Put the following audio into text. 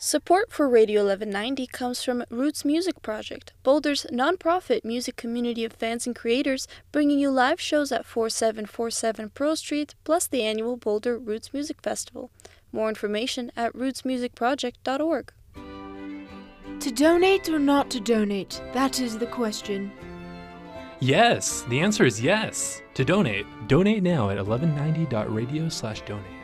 Support for Radio 1190 comes from Roots Music Project, Boulder's nonprofit music community of fans and creators, bringing you live shows at 4747 Pearl Street, plus the annual Boulder Roots Music Festival. More information at rootsmusicproject.org. To donate or not to donate? That is the question. Yes, the answer is yes. To donate, donate now at 1190.radio/donate.